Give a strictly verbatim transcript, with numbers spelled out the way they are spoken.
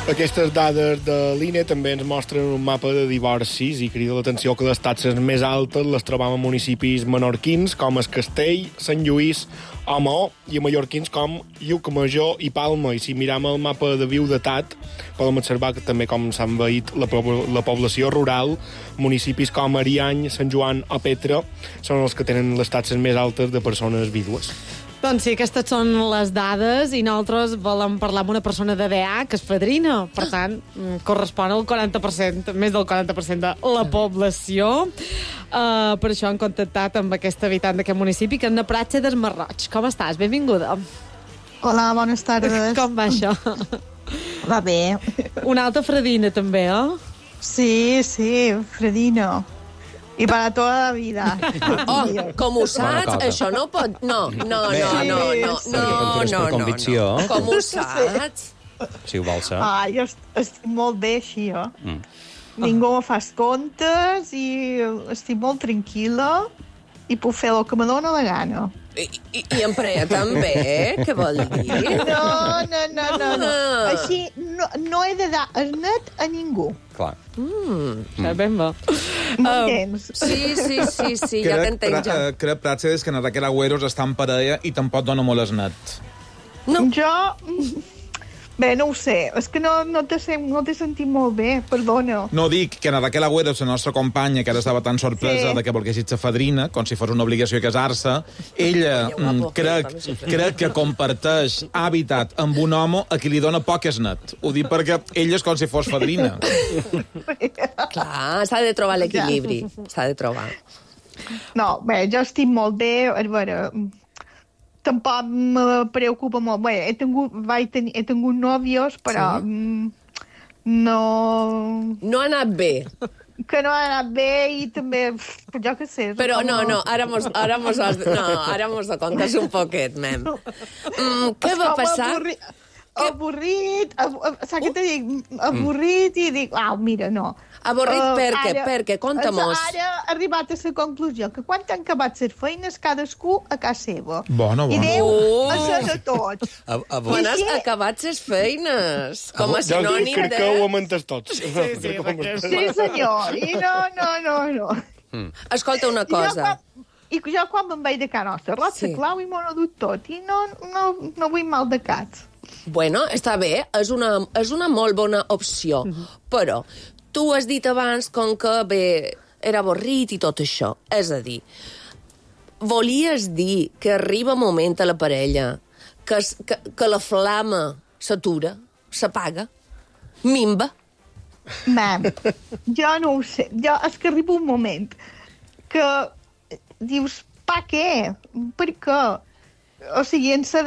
Aquestes dades de l'I N E també ens mostren un mapa de divorcis i crida l'atenció que les taxes més altes les trobam a municipis menorquins com es Castell, Sant Lluís o Maó i a mallorquins com Llucmajor i Palma. I si miram el mapa de viudetat podem observar que també com s'ha envaït la, la població rural, municipis com Ariany, Sant Joan o Petra són els que tenen les taxes més altes de persones vídues. Doncs sí, aquestes són les dades i nosaltres volem parlar amb una persona de D A que és fadrina. Per tant, correspon al quaranta per cent, més del quaranta per cent de la població. Uh, per això hem contactat amb aquesta habitant d'aquest municipi, que és na Pratxa del Marroig. Com estàs? Benvinguda. Hola, bones tardes. Com va això? Va bé. Una altra fredina, també, eh? Sí, sí, fredino. I para toda la vida. Oh, com ho saps? Això no pot... No, no, no, no, no, no, no, no, convicció. no. Com ho saps? Si ho vols saber. Ah, jo est estic molt bé així, jo. Mm. Ningú me fa comptes i estic molt tranquil·la i puc fer el que me dóna la gana. I, i, i en Prea també, eh? Què vol dir? No, no, no, no. no. Així no, no he de dar el net a ningú. Clar. Mm, això és ben bo. M'entens? Uh, sí, sí, sí, sí, ja t'entenc ja. Crec, Pratxes, que en Raquel Agüeros està en parella i tampoc dona molt el net. No. Jo... Bé, no ho sé. És que no, no t'he no sentit molt bé, perdona. No dic que en Raquel Agüeros, la nostra companya, que ara estava tan sorpresa Sí. de que volguessis ser fadrina, com si fos una obligació casar-se, ella mm, crec, crec que comparteix hàbitat amb un home a qui li dona poc és net. Ho dic perquè ella és com si fos fadrina. Clar, s'ha de trobar l'equilibri. S'ha de trobar. No, bé, jo estic molt bé. A veure, tampoc me preocupa molt. Bé, he tingut, vaig tenir, he tingut nòvios, però sí? mm, no... No ha anat bé. Que no ha anat bé i també, pff, jo què sé. Però no, no, ara mos, ara mos, has, no, ara mos ho contes un poquet, mem. Mm, què va passar? Avorri, avorrit, ab, ab, saps què te dic? Avorrit i dic, au, mira, no. Avorrit Uh, per què? ara- Per què? Conta-mos. Ara he arribat a la conclusió que quan han acabat les feines, cadascú a casa seva. Bona, bona. I Déu Oh. a ser de tots. A, a, Quan has sí. acabat les feines? Com a Jo sinònim crec de... que ho hem entès tots. Sí, sí, Raquel. Sí, senyor. I no, no, no, no. Escolta una I jo cosa. quan, i jo quan me'n vaig de Can Nostra, rot Sí. sí. clau i m'ho he dut tot. I no, no, no vull mal de cats. Bueno, està bé, és una, és una molt bona opció, però tu has dit abans com que, bé, era avorrit i tot això. És a dir, volies dir que arriba un moment a la parella que, es- que, que la flama s'atura, s'apaga, minva? Mam, jo no ho sé. Jo, és que arriba un moment que dius, pa què? Per què? O sigui, en sa